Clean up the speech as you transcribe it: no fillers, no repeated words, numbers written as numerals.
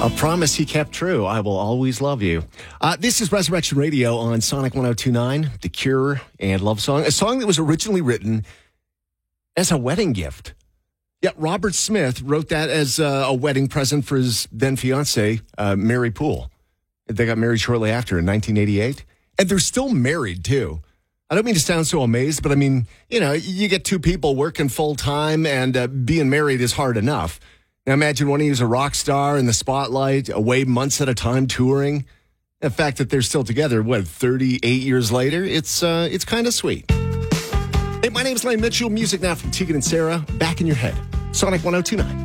A promise he kept true. I will always love you. This is Resurrection Radio on Sonic 102.9, The Cure and Love Song, a song that was originally written as a wedding gift. Yeah, Robert Smith wrote that as a wedding present for his then fiancee, Mary Poole. They got married shortly after in 1988, and they're still married too. I don't mean to sound so amazed, but I mean, you know, you get two people working full time, and being married is hard enough. Now imagine one of you is a rock star in the spotlight, away months at a time touring. The fact that they're still together, 38 years later, it's kind of sweet. Hey, my name is Lane Mitchell. Music now from Tegan and Sarah. Back in your head. Sonic 102.9.